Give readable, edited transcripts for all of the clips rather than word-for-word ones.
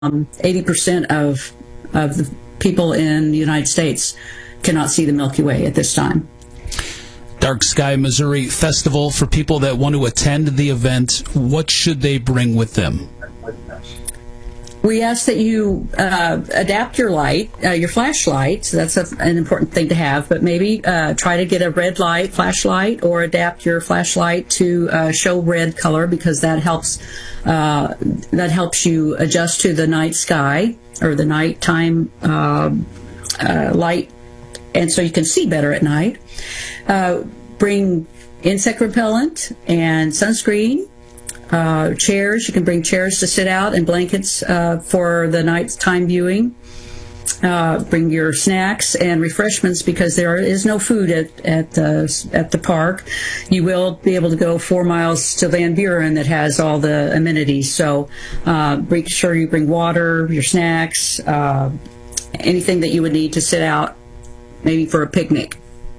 80% of the people in the United States cannot see the Milky Way at this time. Dark Sky Missouri Festival, for people that want to attend the event, what should they bring with them? We ask that you adapt your light, your flashlight. So that's an important thing to have. But maybe try to get a red light flashlight, or adapt your flashlight to show red color, because that helps you adjust to the night sky or the nighttime light, and so you can see better at night. Bring insect repellent and sunscreen. Chairs, you can bring chairs to sit out, and blankets for the nighttime viewing. Bring your snacks and refreshments, because there is no food at the park. You will be able to go 4 miles to Van Buren that has all the amenities. So make sure you bring water, your snacks, anything that you would need to sit out, maybe for a picnic.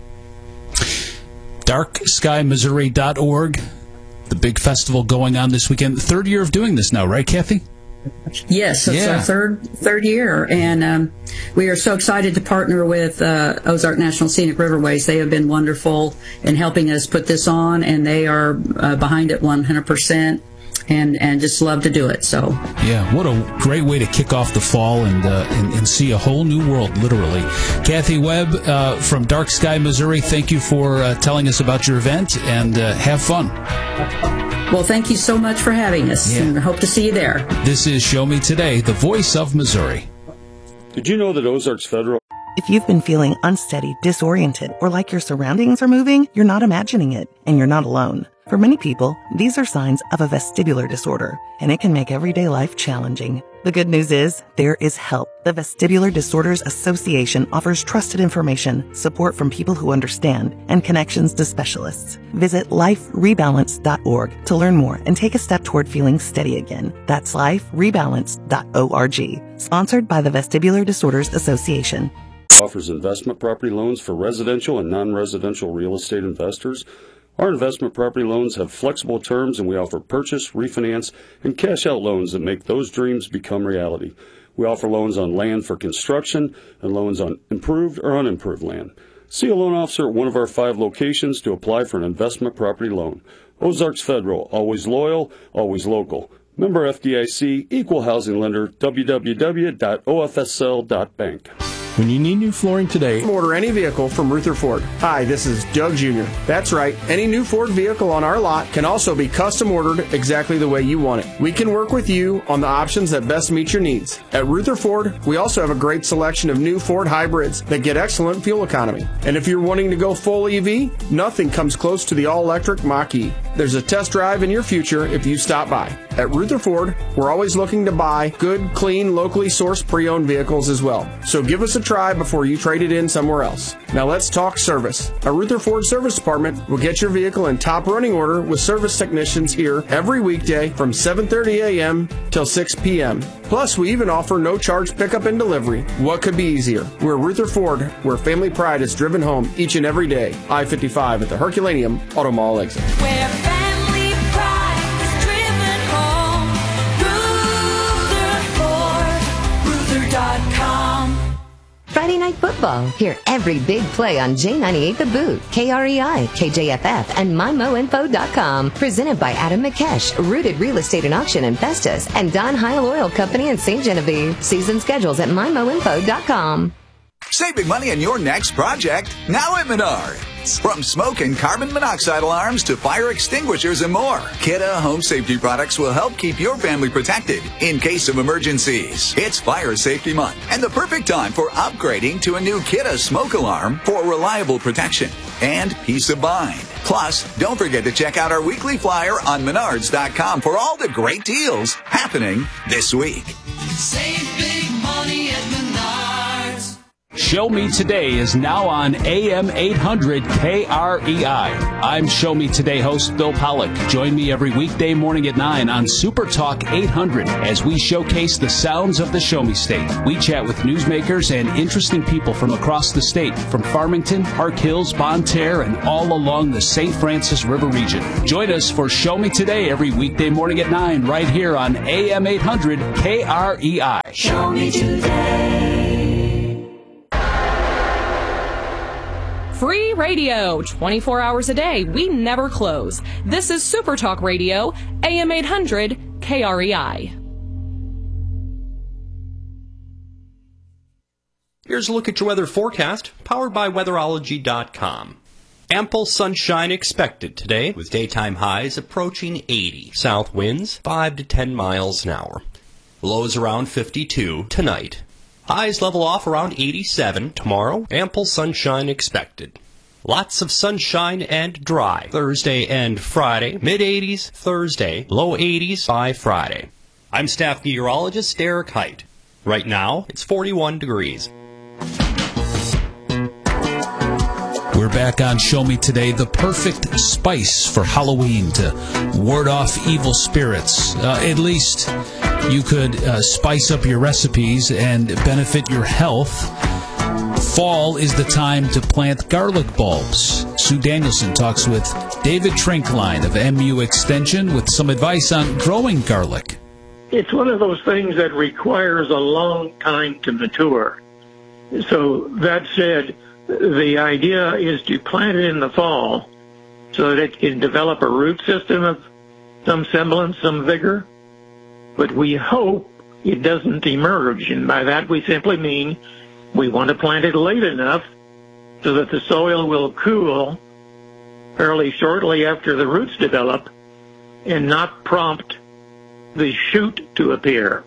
DarkSkyMissouri.org. The big festival going on this weekend. The third year of doing this now, right, Kathy? Yes, it's our third year, and we are so excited to partner with Ozark National Scenic Riverways. They have been wonderful in helping us put this on, and they are behind it 100%. And just love to do it. So yeah, what a great way to kick off the fall and see a whole new world, literally. Kathy Webb from Dark Sky Missouri, thank you for telling us about your event, and have fun. Well, thank you so much for having us, and I hope to see you there. This is Show Me Today, the voice of Missouri. Did you know that Ozarks Federal... If you've been feeling unsteady, disoriented, or like your surroundings are moving, you're not imagining it, and you're not alone. For many people, these are signs of a vestibular disorder, and it can make everyday life challenging. The good news is, there is help. The Vestibular Disorders Association offers trusted information, support from people who understand, and connections to specialists. Visit liferebalance.org to learn more and take a step toward feeling steady again. That's liferebalance.org. Sponsored by the Vestibular Disorders Association. Offers investment property loans for residential and non-residential real estate investors. Our investment property loans have flexible terms, and we offer purchase, refinance, and cash-out loans that make those dreams become reality. We offer loans on land for construction and loans on improved or unimproved land. See a loan officer at one of our 5 locations to apply for an investment property loan. Ozarks Federal, always loyal, always local. Member FDIC, equal housing lender, www.ofsl.bank. When you need new flooring today, order any vehicle from Ruther Ford. Hi, this is Doug Jr. That's right, any new Ford vehicle on our lot can also be custom ordered exactly the way you want it. We can work with you on the options that best meet your needs. At Ruther Ford, we also have a great selection of new Ford hybrids that get excellent fuel economy. And if you're wanting to go full EV, nothing comes close to the all-electric Mach-E. There's a test drive in your future if you stop by. At Ruther Ford, we're always looking to buy good, clean, locally sourced pre-owned vehicles as well. So give us a try before you trade it in somewhere else. Now let's talk service. Our Ruther Ford Service Department will get your vehicle in top running order with service technicians here every weekday from 7:30 a.m. till 6 p.m. Plus, we even offer no-charge pickup and delivery. What could be easier? We're Ruther Ford, where family pride is driven home each and every day. I-55 at the Herculaneum Auto Mall exit. Where family pride is driven home. Ruther Ford, Ruther.com. Friday Night Football. Hear every big play on J98 The Boot, KREI, KJFF, and MyMoInfo.com. Presented by Adam McKesh, Rooted Real Estate and Auction in Festus, and Don Heil Oil Company in St. Genevieve. Season schedules at MyMoInfo.com. Save big money on your next project, now at Menards. From smoke and carbon monoxide alarms to fire extinguishers and more, Kidde Home Safety products will help keep your family protected in case of emergencies. It's Fire Safety Month and the perfect time for upgrading to a new Kidde smoke alarm for reliable protection and peace of mind. Plus, don't forget to check out our weekly flyer on Menards.com for all the great deals happening this week. Save big money at Menards. Show Me Today is now on AM 800 KREI. I'm Show Me Today host Bill Pollock. Join me every weekday morning at 9 on Super Talk 800 as we showcase the sounds of the Show Me State. We chat with newsmakers and interesting people from across the state, from Farmington, Park Hills, Bonne Terre, and all along the St. Francis River region. Join us for Show Me Today every weekday morning at 9 right here on AM 800 KREI. Show me today. Free radio, 24 hours a day. We never close. This is Super Talk Radio, AM 800 KREI. Here's a look at your weather forecast, powered by weatherology.com. Ample sunshine expected today, with daytime highs approaching 80. South winds 5 to 10 miles an hour. Lows around 52 tonight. Highs level off around 87 tomorrow. Ample sunshine expected. Lots of sunshine and dry Thursday and Friday. Mid-80s Thursday, low 80s by Friday. I'm staff meteorologist Derek Height. Right now, it's 41 degrees. We're back on Show Me Today, the perfect spice for Halloween to ward off evil spirits. At least you could spice up your recipes and benefit your health. Fall is the time to plant garlic bulbs. Sue Danielson talks with David Trinkline of MU Extension with some advice on growing garlic. It's one of those things that requires a long time to mature. So that said, the idea is to plant it in the fall so that it can develop a root system of some semblance, some vigor. But we hope it doesn't emerge, and by that we simply mean we want to plant it late enough so that the soil will cool fairly shortly after the roots develop and not prompt the shoot to appear.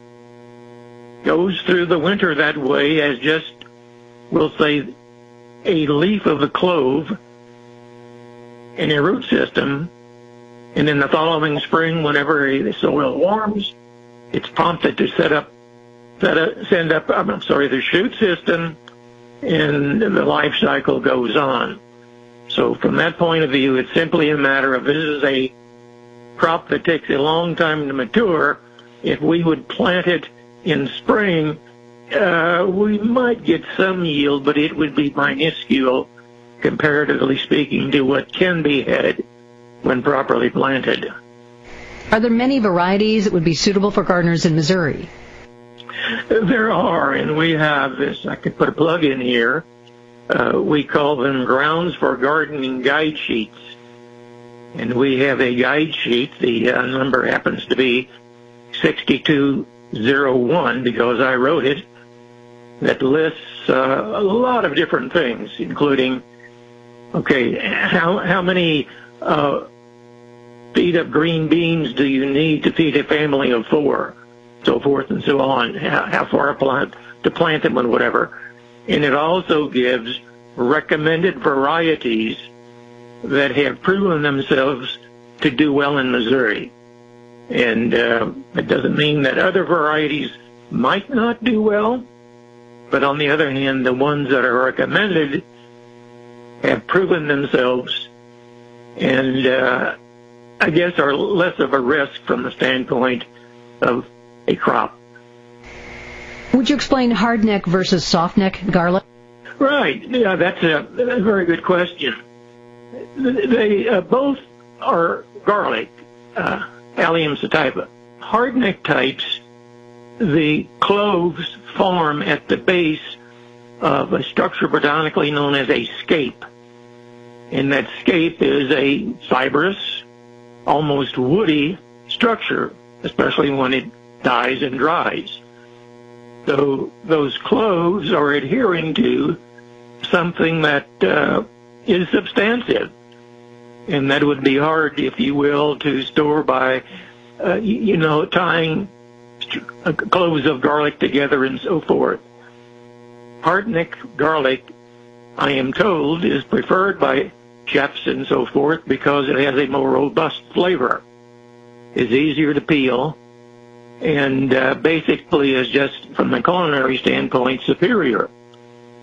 Goes through the winter that way as just, we'll say, a leaf of a clove in a root system, and in the following spring, whenever the soil warms, it's prompted to send up the shoot system, and the life cycle goes on. So from that point of view, it's simply a matter of, this is a crop that takes a long time to mature. If we would plant it in spring, we might get some yield, but it would be minuscule, comparatively speaking, to what can be had when properly planted. Are there many varieties that would be suitable for gardeners in Missouri? There are, and we have this. I could put a plug in here. We call them Grounds for Gardening guide sheets. And we have a guide sheet. The number happens to be 6201 because I wrote it, that lists a lot of different things, including, how many feet of green beans do you need to feed a family of 4, so forth and so on, how far to plant them and whatever. And it also gives recommended varieties that have proven themselves to do well in Missouri. And it doesn't mean that other varieties might not do well, but on the other hand, the ones that are recommended have proven themselves and I guess are less of a risk from the standpoint of a crop. Would you explain hardneck versus softneck garlic? Right. Yeah, that's a very good question. They both are garlic, Allium sativa. Hardneck types, the cloves form at the base of a structure botanically known as a scape. And that scape is a fibrous, almost woody structure, especially when it dies and dries. So those cloves are adhering to something that is substantive. And that would be hard, if you will, to store by, tying cloves of garlic together and so forth. Hardneck garlic, I am told, is preferred by chefs and so forth because it has a more robust flavor, is easier to peel, and basically is just, from the culinary standpoint, superior.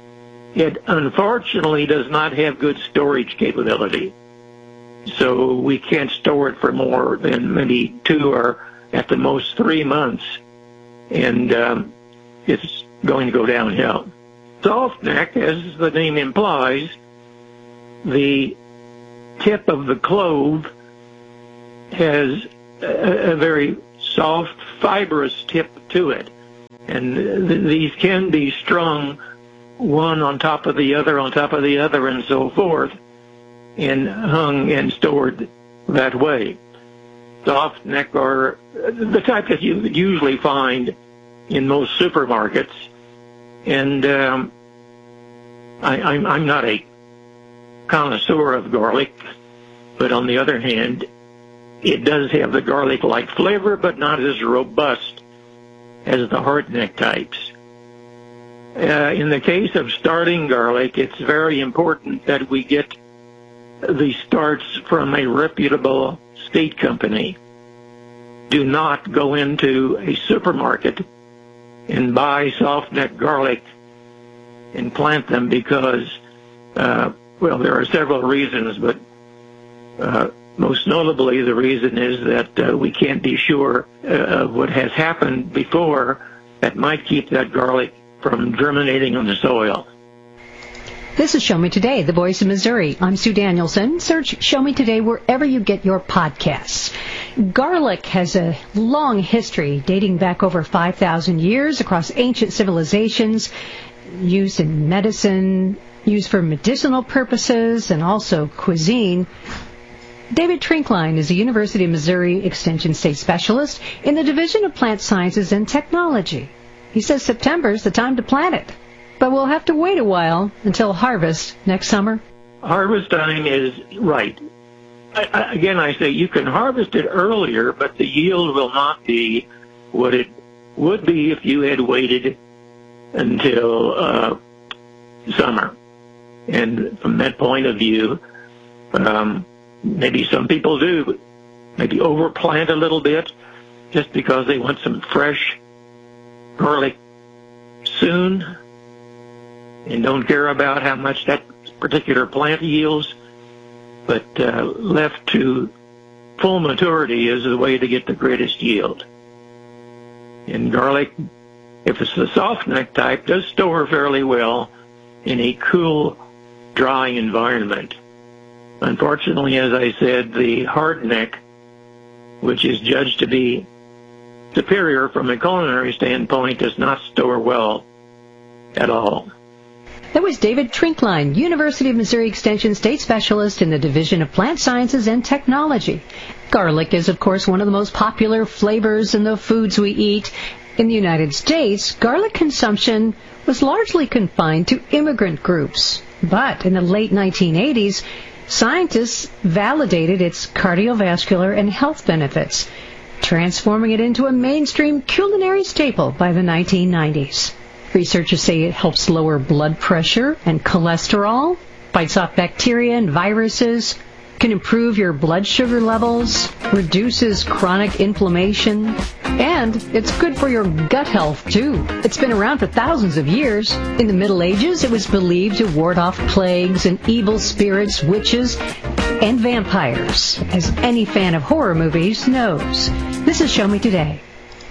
It unfortunately does not have good storage capability. So we can't store it for more than maybe 2 or at the most 3 months. And it's going to go downhill. Soft neck, as the name implies, the tip of the clove has a very soft, fibrous tip to it. And these can be strung one on top of the other, and so forth, and hung and stored that way. Soft neck are the type that you usually find in most supermarkets. And I'm not a connoisseur of garlic, but on the other hand, it does have the garlic-like flavor, but not as robust as the hardneck types. In the case of starting garlic, it's very important that we get the starts from a reputable seed company. Do not go into a supermarket and buy soft-neck garlic and plant them because, well, there are several reasons, but most notably the reason is that we can't be sure of what has happened before that might keep that garlic from germinating on the soil. This is Show Me Today, the voice of Missouri. I'm Sue Danielson. Search Show Me Today wherever you get your podcasts. Garlic has a long history dating back over 5,000 years across ancient civilizations, used in medicine, used for medicinal purposes, and also cuisine. David Trinkline is a University of Missouri Extension State Specialist in the Division of Plant Sciences and Technology. He says September's the time to plant it, but we'll have to wait a while until harvest next summer. Harvest time is right. Again, I say you can harvest it earlier, but the yield will not be what it would be if you had waited until summer. And from that point of view, maybe some people do maybe overplant a little bit just because they want some fresh garlic soon and don't care about how much that particular plant yields, but left to full maturity is the way to get the greatest yield. And garlic, if it's the soft neck type, does store fairly well in a cool, dry environment. Unfortunately, as I said, the hard neck, which is judged to be superior from a culinary standpoint, does not store well at all. That was David Trinkline, University of Missouri Extension State Specialist in the Division of Plant Sciences and Technology. Garlic is, of course, one of the most popular flavors in the foods we eat. In the United States, garlic consumption was largely confined to immigrant groups. But in the late 1980s, scientists validated its cardiovascular and health benefits, transforming it into a mainstream culinary staple by the 1990s. Researchers say it helps lower blood pressure and cholesterol, fights off bacteria and viruses, can improve your blood sugar levels, reduces chronic inflammation, and it's good for your gut health, too. It's been around for thousands of years. In the Middle Ages, it was believed to ward off plagues and evil spirits, witches, and vampires, as any fan of horror movies knows. This is Show Me Today.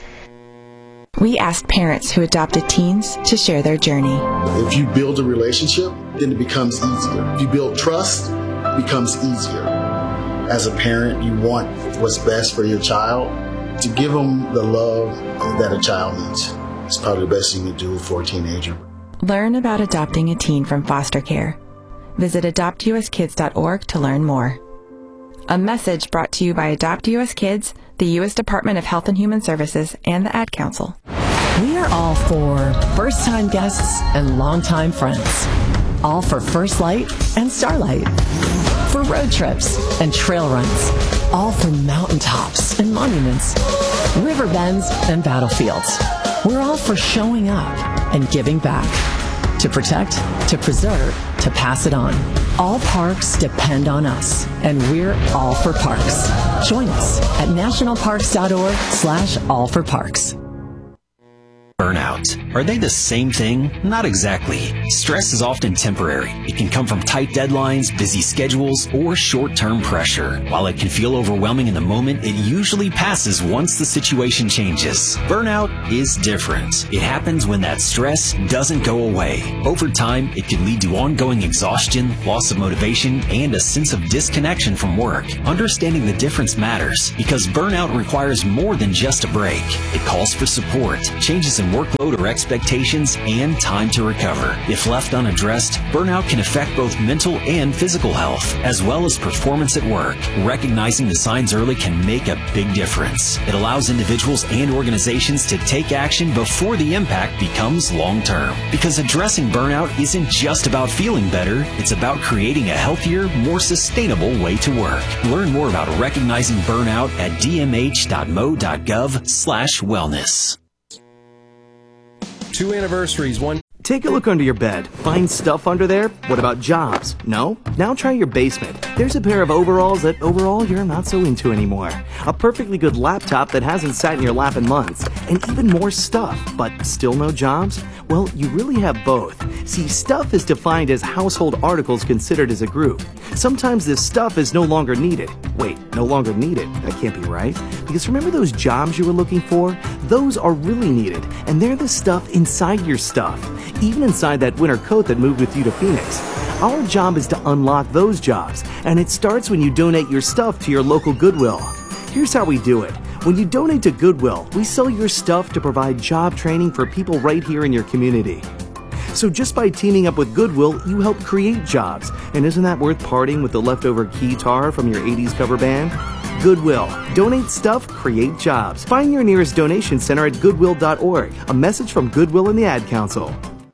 We asked parents who adopted teens to share their journey. If you build a relationship, then it becomes easier. If you build trust, it becomes easier. As a parent, you want what's best for your child. To give them the love that a child needs. It's probably the best thing you do for a teenager. Learn about adopting a teen from foster care. Visit adoptuskids.org to learn more. A message brought to you by Adopt US Kids, the U.S. Department of Health and Human Services, and the Ad Council. We are all for first-time guests and longtime friends. All for First Light and Starlight. For road trips and trail runs. All for mountaintops and monuments, river bends and battlefields. We're all for showing up and giving back. To protect, to preserve, to pass it on. All parks depend on us, and we're all for parks. Join us at nationalparks.org/allforparks. burnout. Are they the same thing? Not exactly. Stress is often temporary. It can come from tight deadlines, busy schedules, or short-term pressure. While it can feel overwhelming in the moment, it usually passes once the situation changes. Burnout is different. It happens when that stress doesn't go away. Over time, it can lead to ongoing exhaustion, loss of motivation, and a sense of disconnection from work. Understanding the difference matters because burnout requires more than just a break. It calls for support, changes in workload or expectations, and time to recover. If left unaddressed, burnout can affect both mental and physical health, as well as performance at work. Recognizing the signs early can make a big difference. It allows individuals and organizations to take action before the impact becomes long-term. Because addressing burnout isn't just about feeling better, it's about creating a healthier, more sustainable way to work. Learn more about recognizing burnout at dmh.mo.gov/wellness. 2 anniversaries, one. Take a look under your bed. Find stuff under there? What about jobs? No? Now try your basement. There's a pair of overalls that overall you're not so into anymore. A perfectly good laptop that hasn't sat in your lap in months. And even more stuff, but still no jobs? Well, you really have both. See, stuff is defined as household articles considered as a group. Sometimes this stuff is no longer needed. Wait, no longer needed? That can't be right. Because remember those jobs you were looking for? Those are really needed, and they're the stuff inside your stuff. Even inside that winter coat that moved with you to Phoenix. Our job is to unlock those jobs, and it starts when you donate your stuff to your local Goodwill. Here's how we do it. When you donate to Goodwill, we sell your stuff to provide job training for people right here in your community. So just by teaming up with Goodwill, you help create jobs. And isn't that worth parting with the leftover guitar from your 80s cover band? Goodwill. Donate stuff, create jobs. Find your nearest donation center at goodwill.org. A message from Goodwill and the Ad Council.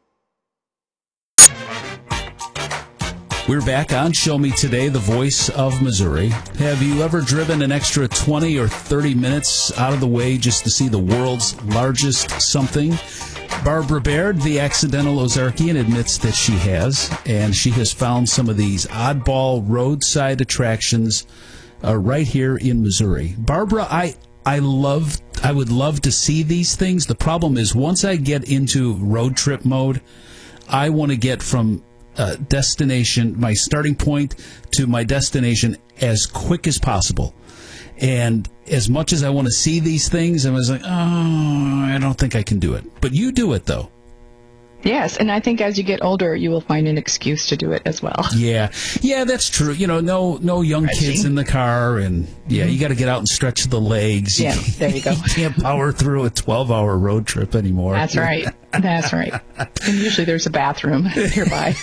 We're back on Show Me Today, the voice of Missouri. Have you ever driven an extra 20 or 30 minutes out of the way just to see the world's largest something? Barbara Baird, the accidental Ozarkian, admits that she has, and she has found some of these oddball roadside attractions right here in Missouri. Barbara, I would love to see these things. The problem is once I get into road trip mode, I want to get from destination, my starting point to my destination as quick as possible. And as much as I want to see these things, I was like, oh, I don't think I can do it. But you do it, though. Yes, and I think as you get older, you will find an excuse to do it as well. Yeah, that's true. You know, no young kids in the car, and you got to get out and stretch the legs. Yeah, there you go. You can't power through a 12-hour road trip anymore. That's right. That's right. And usually there's a bathroom nearby.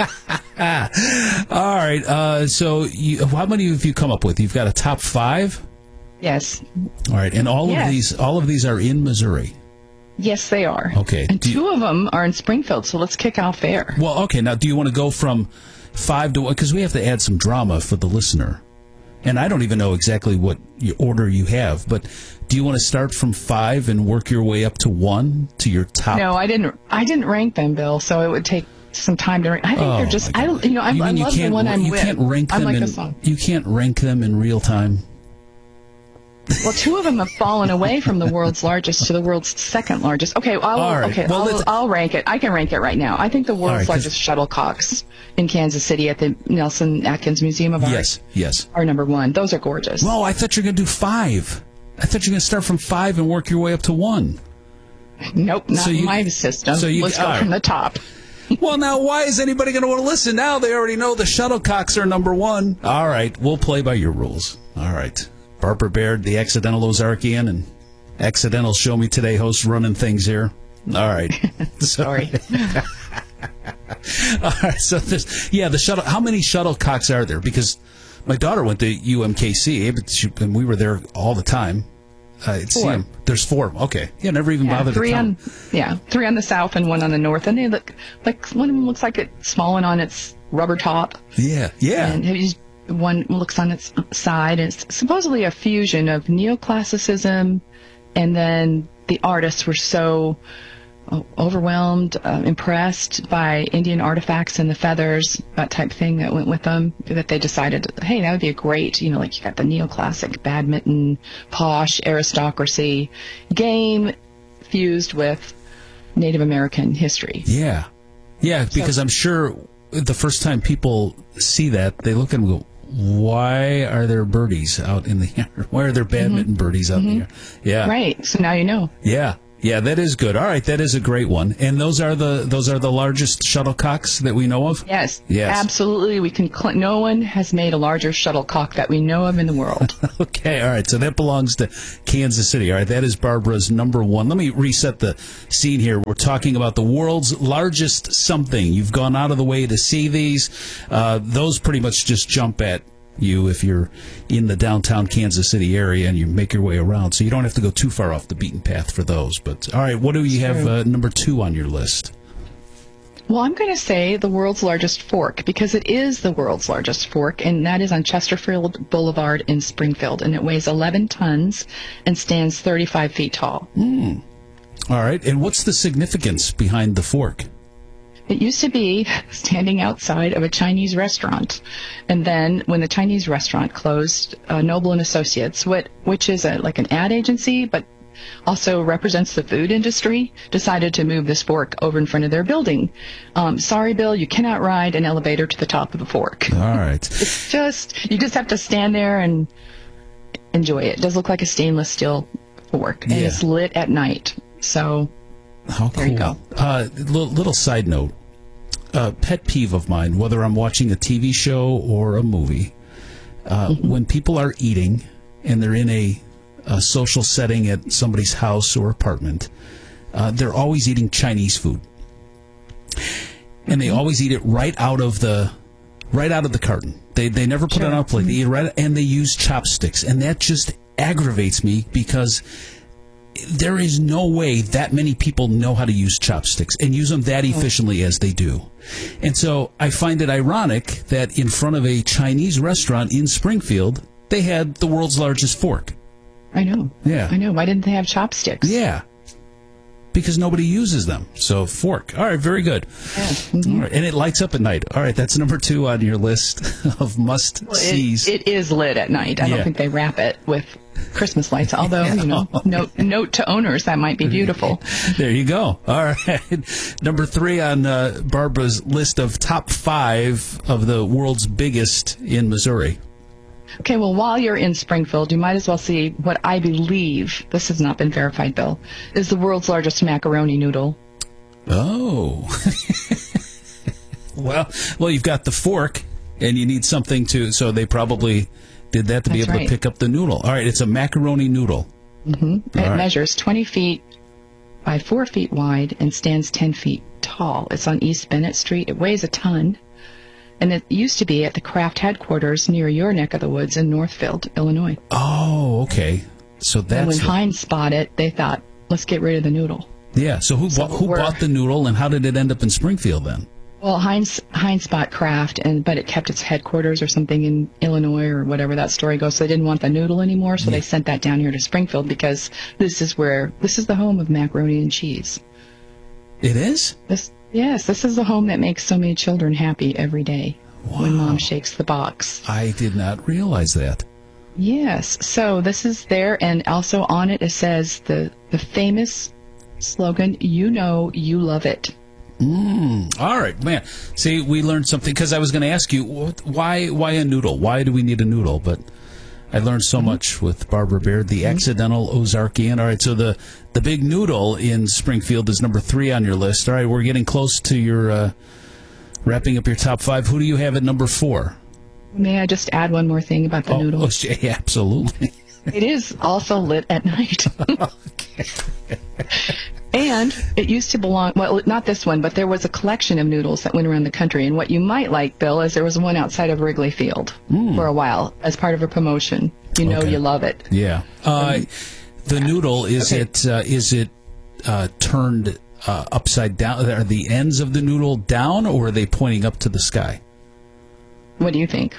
All right. So how many have you come up with? You've got a top 5? Yes. All right, and all of these are in Missouri. Yes, they are. Okay. And 2 of them are in Springfield, so let's kick off there. Well, okay. Now, do you want to go from 5 to 1? Because we have to add some drama for the listener. And I don't even know exactly what order you have, but do you want to start from 5 and work your way up to 1 to your top? No, I didn't rank them, Bill, so it would take some time to rank. I think they're just, I love the one I'm with. You can't rank them like the song. You can't rank them in real time. Well, 2 of them have fallen away from the world's largest to the world's second largest. Okay, I'll rank it. I can rank it right now. I think the world's largest shuttlecocks in Kansas City at the Nelson Atkins Museum of Art are number 1. Those are gorgeous. Well, I thought you were going to do 5. I thought you were going to start from 5 and work your way up to 1. Nope, not in my system. Let's go from the top. Well, now, why is anybody going to want to listen now? They already know the shuttlecocks are number 1. All right, we'll play by your rules. All right. Barbara Baird, the accidental Ozarkian, and accidental Show Me Today host running things here. All right. Sorry. All right. So the shuttle. How many shuttlecocks are there? Because my daughter went to UMKC, and we were there all the time. 4. There's 4. Okay. Yeah, never even bothered to count. 3 on the south and 1 on the north, and they look like one of them looks like it's small and on its rubber top. Yeah. And one looks on its side. It's supposedly a fusion of neoclassicism, and then the artists were so overwhelmed, impressed by Indian artifacts and the feathers, that type thing that went with them, that they decided, hey, that would be a great, like you got the neoclassic badminton, posh aristocracy game fused with Native American history. Yeah. Yeah, because I'm sure the first time people see that, they look at them and go, why are there birdies out in the air? Why are there badminton birdies out in the air? Yeah. Right. So now you know. Yeah. Yeah, that is good. All right, that is a great one. And those are the largest shuttlecocks that we know of? Yes. Yes. Absolutely. We can no one has made a larger shuttlecock that we know of in the world. Okay, all right. So that belongs to Kansas City. All right, that is Barbara's number one. Let me reset the scene here. We're talking about the world's largest something. You've gone out of the way to see these. Those pretty much just jump at you if you're in the downtown Kansas City area and you make your way around. So you don't have to go too far off the beaten path for those. But, all right, what do you have number 2 on your list? Well, I'm going to say the world's largest fork, because it is the world's largest fork, and that is on Chesterfield Boulevard in Springfield, and it weighs 11 tons and stands 35 feet tall. All right, and what's the significance behind the fork? It used to be standing outside of a Chinese restaurant, and then when the Chinese restaurant closed, Noble and Associates, which is like an ad agency, but also represents the food industry, decided to move this fork over in front of their building. Sorry, Bill, you cannot ride an elevator to the top of the fork. All right. You just have to stand there and enjoy it. It does look like a stainless steel fork, and it's lit at night. So how cool. There you go. Little side note, pet peeve of mine, whether I'm watching a TV show or a movie, when people are eating and they're in a social setting at somebody's house or apartment, they're always eating Chinese food. And they always eat it right out of the carton. They never put it on a plate. They eat it right, and they use chopsticks. And that just aggravates me because there is no way that many people know how to use chopsticks and use them that efficiently as they do. And so I find it ironic that in front of a Chinese restaurant in Springfield, they had the world's largest fork. I know. Yeah. I know. Why didn't they have chopsticks? Yeah. Because nobody uses them. So fork. All right, very good. Yeah. All right, and it lights up at night. All right, that's number 2 on your list of must-sees. It is lit at night. I don't think they wrap it with Christmas lights, although, note to owners, that might be beautiful. There you go. All right. Number 3 on Barbara's list of top 5 of the world's biggest in Missouri. Okay, well, while you're in Springfield, you might as well see what I believe, this has not been verified, Bill, is the world's largest macaroni noodle. Oh. Well, you've got the fork, and you need something so they probably did that to be able to pick up the noodle. All right, it's a macaroni noodle. Mm-hmm. It measures 20 feet by 4 feet wide and stands 10 feet tall. It's on East Bennett Street. It weighs a ton. And it used to be at the Kraft headquarters near your neck of the woods in Northfield, Illinois. Oh, okay. So that's... And when Heinz spotted it, they thought, let's get rid of the noodle. Yeah, so who bought the noodle, and how did it end up in Springfield then? Well, Heinz bought Kraft, but it kept its headquarters or something in Illinois or whatever that story goes. So they didn't want the noodle anymore, so they sent that down here to Springfield because this is the home of macaroni and cheese. It is? Yes, this is the home that makes so many children happy every day when Mom shakes the box. I did not realize that. Yes, so this is there, and also on it says the famous slogan, "You know you love it." All right, man. See, we learned something, because I was going to ask you, why a noodle? Why do we need a noodle? But I learned so much with Barbara Baird, the accidental Ozarkian. All right, so the big noodle in Springfield is number 3 on your list. All right, we're getting close to your wrapping up your top 5. Who do you have at number 4? May I just add one more thing about the noodle? Yeah, absolutely. It is also lit at night. Okay. And it used to belong, well, not this one, but there was a collection of noodles that went around the country. And what you might like, Bill, is there was one outside of Wrigley Field for a while as part of a promotion. You know you love it. Yeah. The noodle, is it turned upside down? Are the ends of the noodle down, or are they pointing up to the sky? What do you think?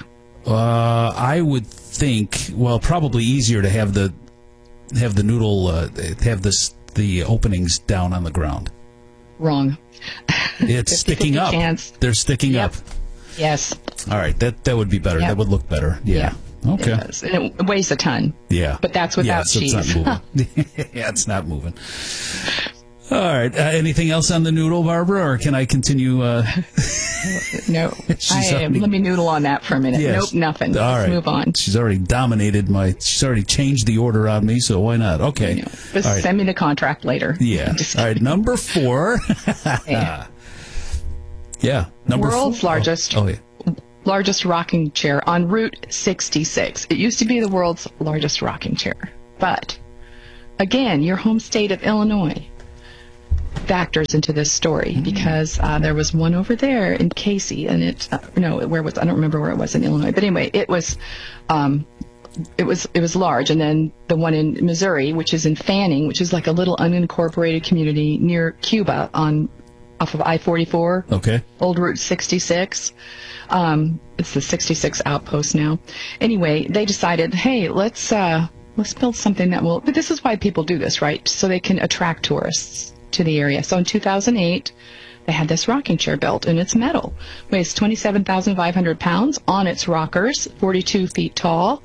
I would think, probably easier to have the noodle have the openings down on the ground. Wrong. It's sticking up. Chance. They're sticking up. Yes. All right, that would be better. Yep. That would look better. Yeah. Okay. It does. And it weighs a ton. Yeah. But that's without cheese. It's not moving. Yeah, it's not moving. All right. Anything else on the noodle, Barbara, or can I continue? No. Let me noodle on that for a minute. Yes. Nope, nothing. All Let's right. move on. She's already dominated she's already changed the order on me, so why not? Okay. But All right. send me the contract later. Yeah. All right. Number 4. Yeah. Number World's 4. largest. Oh, yeah. Largest rocking chair on Route 66. It used to be the world's largest rocking chair. But, again, your home state of Illinois factors into this story because there was one over there in Casey, and I don't remember where it was in Illinois. But anyway, it was large. And then the one in Missouri, which is in Fanning, which is like a little unincorporated community near Cuba off of I-44. Okay. Old Route 66. It's the 66 outpost now. Anyway, they decided, hey, let's build something that will. But this is why people do this, right? So they can attract tourists to the area. So in 2008, they had this rocking chair built, and it's metal. Weighs 27,500 pounds on its rockers, 42 feet tall.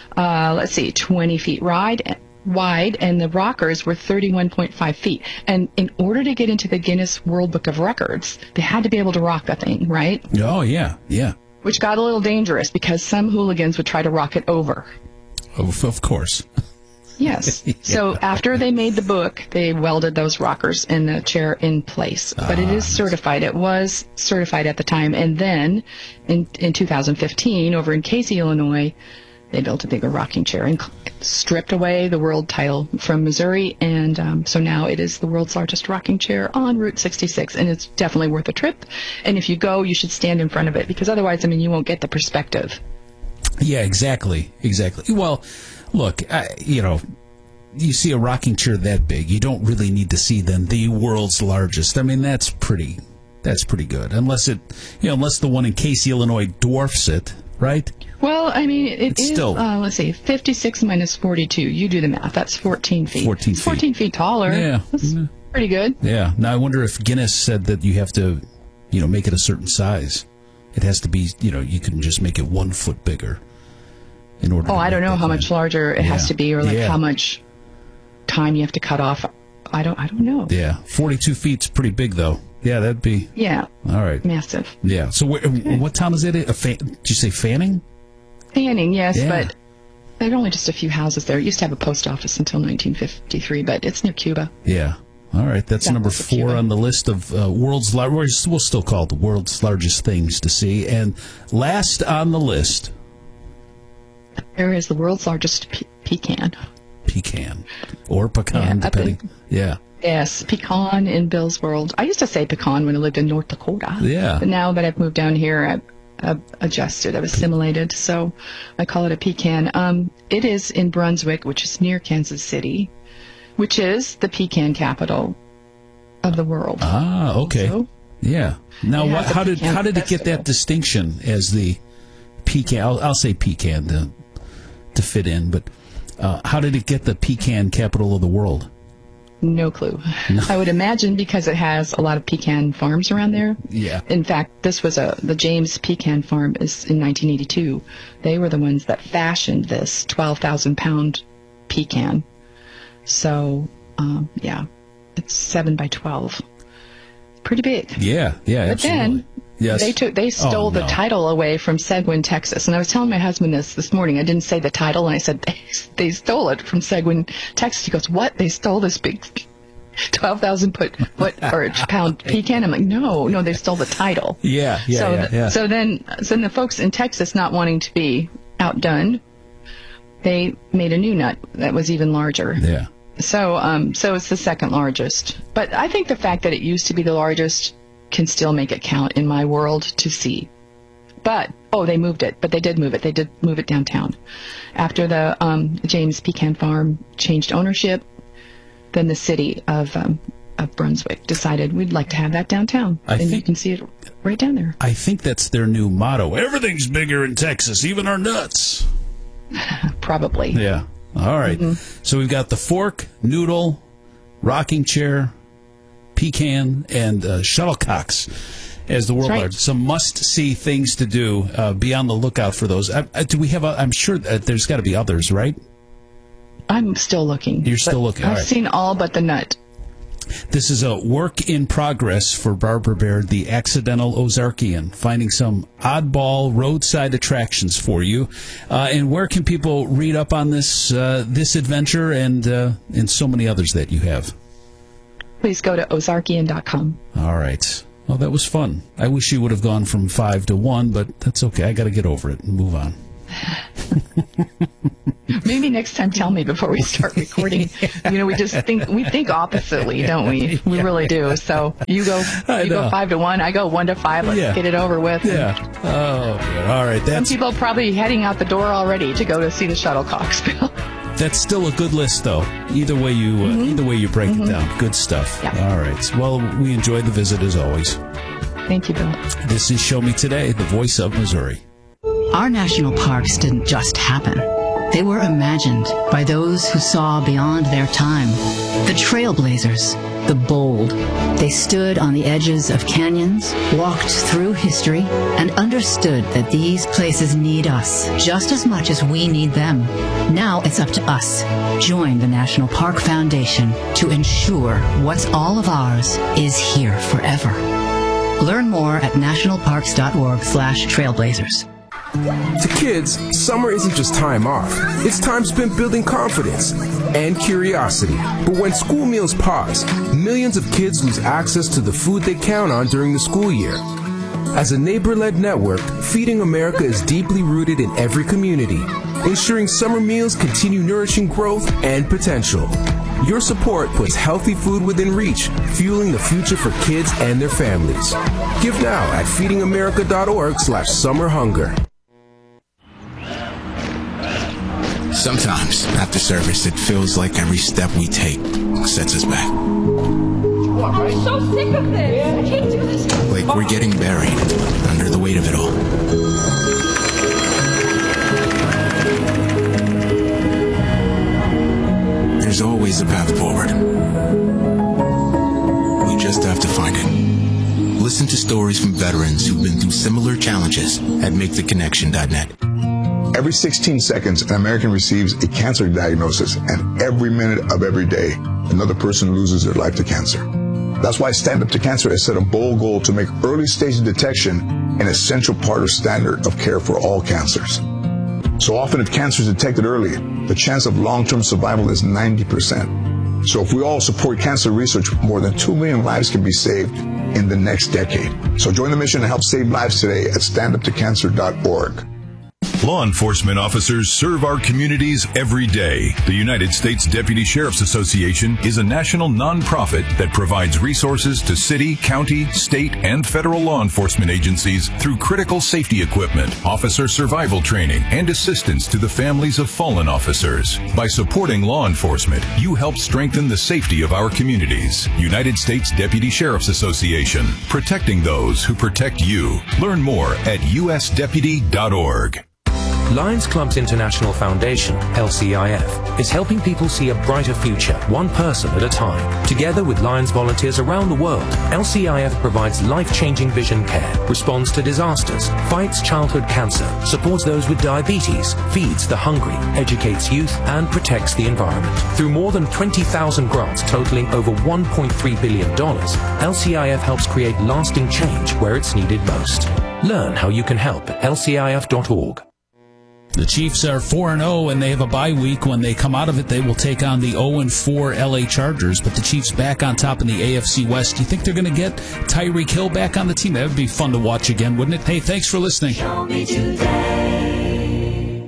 20 feet wide, and the rockers were 31.5 feet. And in order to get into the Guinness World Book of Records, they had to be able to rock that thing, right? Oh, yeah, yeah. Which got a little dangerous because some hooligans would try to rock it over. Of course. Yes. So after they made the book, they welded those rockers and the chair in place. But it is certified. It was certified at the time. And then in 2015, over in Casey, Illinois, they built a bigger rocking chair and stripped away the world title from Missouri. And so now it is the world's largest rocking chair on Route 66. And it's definitely worth a trip. And if you go, you should stand in front of it because otherwise, you won't get the perspective. Yeah, exactly. Well, look, you see a rocking chair that big, you don't really need to see then the world's largest. I mean, that's pretty good. Unless the one in Casey, Illinois dwarfs it, right? Well, it's is, still, let's see, 56 minus 42. You do the math. That's 14 feet. 14 feet. 14 feet taller. Yeah. That's pretty good. Yeah. Now, I wonder if Guinness said that you have to, make it a certain size. It has to be, you can just make it 1 foot bigger in order. I don't know how much larger it has to be, or how much time you have to cut off. I don't know. Yeah, 42 feet's pretty big, though. Yeah, that'd be. Yeah. All right. Massive. Yeah. So, what town is it? Did you say Fanning? Fanning, yes, Yeah. but there are only just a few houses there. It used to have a post office until 1953, but it's near Cuba. Yeah. All right. That's number 4 on the list of world's largest. We'll still call it the world's largest things to see. And last on the list, there is the world's largest pecan. Pecan or pecan, depending. Yeah. Yes, pecan in Bill's World. I used to say pecan when I lived in North Dakota. Yeah. But now that I've moved down here, I've adjusted, I've assimilated, so I call it a pecan. It is in Brunswick, which is near Kansas City, which is the pecan capital of the world. Ah, okay. Also, yeah. Now, how did it get that distinction as the pecan? I'll say pecan to fit in, but how did it get the pecan capital of the world? No clue. I would imagine because it has a lot of pecan farms around there. Yeah. In fact, this was the James Pecan Farm is in 1982. They were the ones that fashioned this 12,000 pound pecan. So, it's 7 by 12. Pretty big. Yeah, but absolutely. Then yes. they stole the title away from Seguin, Texas. And I was telling my husband this morning. I didn't say the title, and I said they stole it from Seguin, Texas. He goes, "What? They stole this big 12,000 pound pecan?" I'm like, no, they stole the title. Yeah. So then the folks in Texas, not wanting to be outdone, they made a new nut that was even larger. Yeah. So it's the second largest. But I think the fact that it used to be the largest can still make it count in my world to see. But, they moved it. But they did move it. They did move it downtown. After the James Pecan Farm changed ownership, then the city of Brunswick decided we'd like to have that downtown. You can see it right down there. I think that's their new motto. Everything's bigger in Texas, even our nuts. Probably. Yeah. All right. Mm-hmm. So we've got the fork, noodle, rocking chair, pecan, and shuttlecocks as the world largest. Some must-see things to do. Be on the lookout for those. Do we have? I'm sure there's got to be others, right? I'm still looking. You're still looking. I've seen all but the nut. This is a work in progress for Barbara Baird, the Accidental Ozarkian, finding some oddball roadside attractions for you. And where can people read up on this this adventure and so many others that you have? Please go to ozarkian.com. All right. Well, that was fun. I wish you would have gone from 5 to 1, but that's okay. I got to get over it and move on. Maybe next time tell me before we start recording. We just think oppositely, don't we? We really do. So you go 5 to 1, I go 1 to 5. Let's get it over with. Yeah. Oh, good. All right. Some people are probably heading out the door already to go to see the shuttlecocks. That's still a good list, though. Either way you break it down. Good stuff. Yeah. All right. Well, we enjoyed the visit as always. Thank you, Bill. This is Show Me Today, the voice of Missouri. Our national parks didn't just happen. They were imagined by those who saw beyond their time. The trailblazers, the bold. They stood on the edges of canyons, walked through history, and understood that these places need us just as much as we need them. Now it's up to us. Join the National Park Foundation to ensure what's all of ours is here forever. Learn more at nationalparks.org/trailblazers. To kids, summer isn't just time off. It's time spent building confidence and curiosity. But when school meals pause, millions of kids lose access to the food they count on during the school year. As a neighbor-led network, Feeding America is deeply rooted in every community, ensuring summer meals continue nourishing growth and potential. Your support puts healthy food within reach, fueling the future for kids and their families. Give now at feedingamerica.org/summerhunger. Sometimes, after service, it feels like every step we take sets us back. I'm so sick of this. I can't do this. Like we're getting buried under the weight of it all. There's always a path forward. We just have to find it. Listen to stories from veterans who've been through similar challenges at MakeTheConnection.net. Every 16 seconds, an American receives a cancer diagnosis, and every minute of every day, another person loses their life to cancer. That's why Stand Up to Cancer has set a bold goal to make early stage detection an essential part of standard of care for all cancers. So often, if cancer is detected early, the chance of long-term survival is 90%. So if we all support cancer research, more than 2 million lives can be saved in the next decade. So join the mission to help save lives today at standuptocancer.org. Law enforcement officers serve our communities every day. The United States Deputy Sheriff's Association is a national nonprofit that provides resources to city, county, state, and federal law enforcement agencies through critical safety equipment, officer survival training, and assistance to the families of fallen officers. By supporting law enforcement, you help strengthen the safety of our communities. United States Deputy Sheriff's Association, protecting those who protect you. Learn more at usdeputy.org. Lions Clubs International Foundation, LCIF, is helping people see a brighter future, one person at a time. Together with Lions volunteers around the world, LCIF provides life-changing vision care, responds to disasters, fights childhood cancer, supports those with diabetes, feeds the hungry, educates youth, and protects the environment. Through more than 20,000 grants totaling over $1.3 billion, LCIF helps create lasting change where it's needed most. Learn how you can help at lcif.org. The Chiefs are 4-0, and they have a bye week. When they come out of it, they will take on the 0-4 LA Chargers. But the Chiefs back on top in the AFC West. Do you think they're going to get Tyreek Hill back on the team? That would be fun to watch again, wouldn't it? Hey, thanks for listening. Show me today.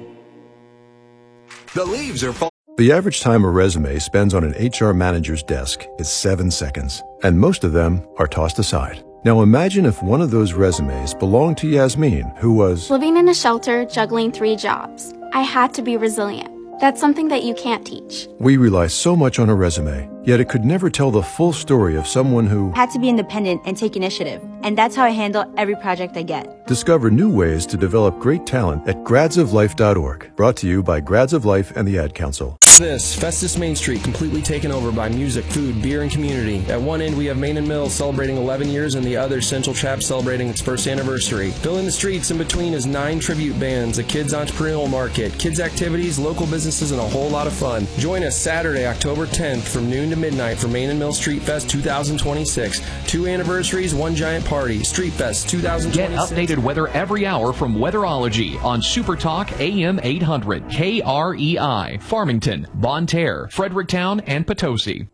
The leaves are falling. The average time a resume spends on an HR manager's desk is 7 seconds, and most of them are tossed aside. Now imagine if one of those resumes belonged to Yasmin, who was living in a shelter, juggling 3 jobs. I had to be resilient. That's something that you can't teach. We rely so much on a resume, yet it could never tell the full story of someone who had to be independent and take initiative. And that's how I handle every project I get. Discover new ways to develop great talent at gradsoflife.org. Brought to you by Grads of Life and the Ad Council. This Festus Main Street completely taken over by music, food, beer, and community. At one end, we have Main and Mill celebrating 11 years, and the other, Central Chap, celebrating its first anniversary. Filling the streets in between is 9 tribute bands, a kids' entrepreneurial market, kids' activities, local businesses, and a whole lot of fun. Join us Saturday, October 10th from noon to midnight for Main and Mill Street Fest 2026. 2 anniversaries, 1 giant party. Street Fest 2026. Get updated weather every hour from Weatherology on Super Talk AM 800 KREI, Farmington, Bonne Terre, Fredericktown, and Potosi.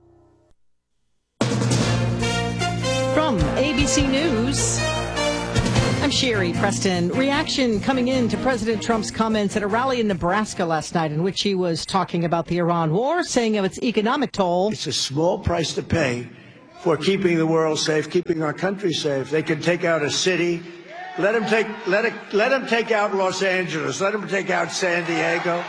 From ABC News, I'm Sherry Preston. Reaction coming in to President Trump's comments at a rally in Nebraska last night in which he was talking about the Iran war, saying of its economic toll. It's a small price to pay for keeping the world safe, keeping our country safe. They can take out a city. Let them take out Los Angeles. Let them take out San Diego.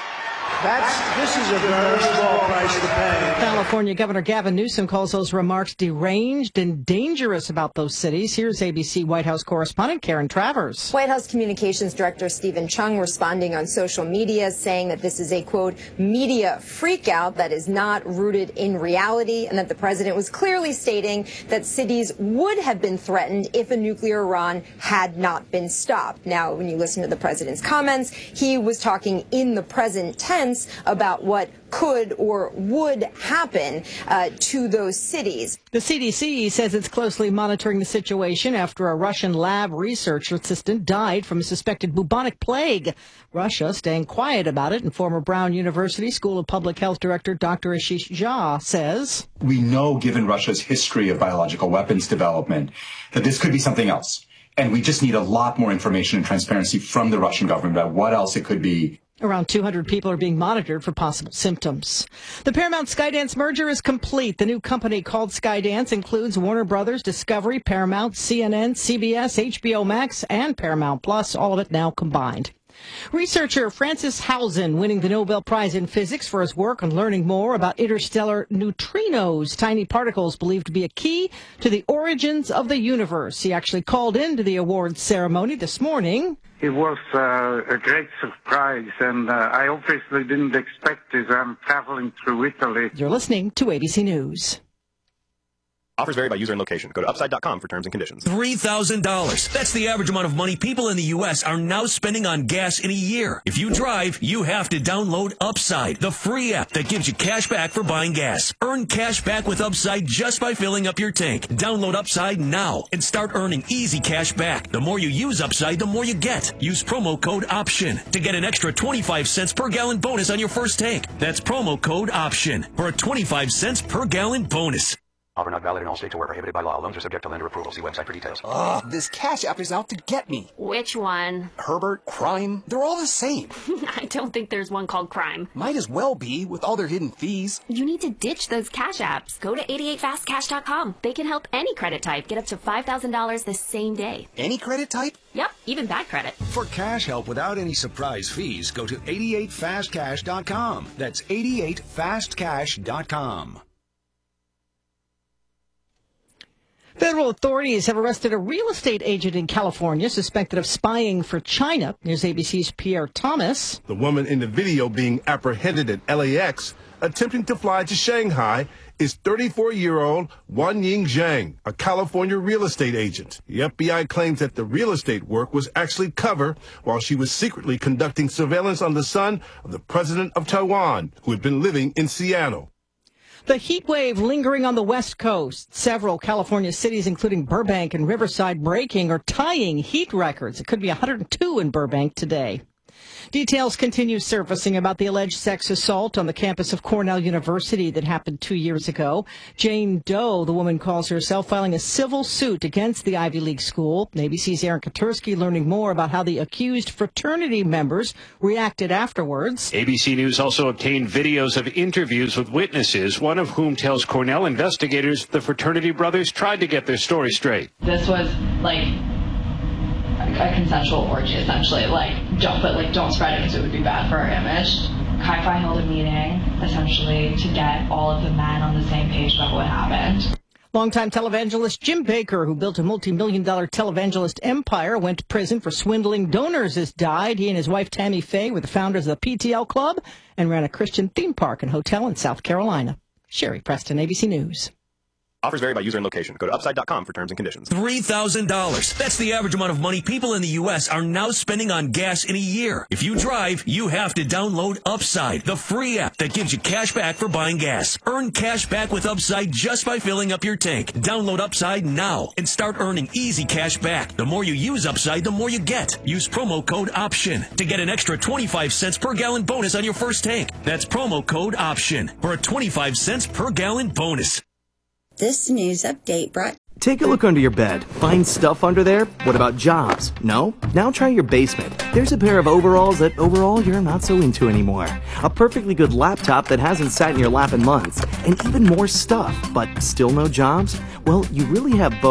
This is a very small price to pay. California Governor Gavin Newsom calls those remarks deranged and dangerous about those cities. Here's ABC White House correspondent Karen Travers. White House Communications Director Stephen Chung responding on social media, saying that this is a, quote, media freakout that is not rooted in reality, and that the president was clearly stating that cities would have been threatened if a nuclear Iran had not been stopped. Now, when you listen to the president's comments, he was talking in the present tense about what could or would happen to those cities. The CDC says it's closely monitoring the situation after a Russian lab research assistant died from a suspected bubonic plague. Russia staying quiet about it, and former Brown University School of Public Health Director Dr. Ashish Jha says, we know, given Russia's history of biological weapons development, that this could be something else. And we just need a lot more information and transparency from the Russian government about what else it could be. Around 200 people are being monitored for possible symptoms. The Paramount Skydance merger is complete. The new company called Skydance includes Warner Brothers, Discovery, Paramount, CNN, CBS, HBO Max, and Paramount Plus, all of it now combined. Researcher Francis Hausen winning the Nobel Prize in Physics for his work on learning more about interstellar neutrinos, tiny particles believed to be a key to the origins of the universe. He actually called into the awards ceremony this morning. It was a great surprise, and I obviously didn't expect it. I'm traveling through Italy. You're listening to ABC News. Offers vary by user and location. Go to upside.com for terms and conditions. $3,000. That's the average amount of money people in the U.S. are now spending on gas in a year. If you drive, you have to download Upside, the free app that gives you cash back for buying gas. Earn cash back with Upside just by filling up your tank. Download Upside now and start earning easy cash back. The more you use Upside, the more you get. Use promo code OPTION to get an extra 25 cents per gallon bonus on your first tank. That's promo code OPTION for a 25 cents per gallon bonus. Offer not valid in all states or where prohibited by law. Loans are subject to lender approval. See website for details. Ugh, this Cash App is out to get me. Which one? Herbert, Crime, they're all the same. I don't think there's one called Crime. Might as well be, with all their hidden fees. You need to ditch those Cash Apps. Go to 88fastcash.com. They can help any credit type get up to $5,000 the same day. Any credit type? Yep, even bad credit. For cash help without any surprise fees, go to 88fastcash.com. That's 88fastcash.com. Federal authorities have arrested a real estate agent in California suspected of spying for China. Here's ABC's Pierre Thomas. The woman in the video being apprehended at LAX, attempting to fly to Shanghai, is 34-year-old Wan Ying Zhang, a California real estate agent. The FBI claims that the real estate work was actually cover while she was secretly conducting surveillance on the son of the president of Taiwan, who had been living in Seattle. The heat wave lingering on the West Coast. Several California cities, including Burbank and Riverside, breaking or tying heat records. It could be 102 in Burbank today. Details continue surfacing about the alleged sex assault on the campus of Cornell University that happened 2 years ago. Jane Doe, the woman calls herself, filing a civil suit against the Ivy League school. ABC's Aaron Katursky learning more about how the accused fraternity members reacted afterwards. ABC News also obtained videos of interviews with witnesses, one of whom tells Cornell investigators the fraternity brothers tried to get their story straight. This was like a consensual orgy, essentially. Don't spread it because it would be bad for our image. Chi-Fi held a meeting, essentially, to get all of the men on the same page about what happened. Longtime televangelist Jim Baker, who built a multi-million-dollar televangelist empire, went to prison for swindling donors, has died. He and his wife Tammy Faye were the founders of the PTL Club and ran a Christian theme park and hotel in South Carolina. Sherry Preston, ABC News. Offers vary by user and location. Go to upside.com for terms and conditions. $3,000. That's the average amount of money people in the U.S. are now spending on gas in a year. If you drive, you have to download Upside, the free app that gives you cash back for buying gas. Earn cash back with Upside just by filling up your tank. Download Upside now and start earning easy cash back. The more you use Upside, the more you get. Use promo code OPTION to get an extra 25 cents per gallon bonus on your first tank. That's promo code OPTION for a 25 cents per gallon bonus. This news update brought... Take a look under your bed. Find stuff under there? What about jobs? No? Now try your basement. There's a pair of overalls that overall you're not so into anymore. A perfectly good laptop that hasn't sat in your lap in months. And even more stuff, but still no jobs? Well, you really have both.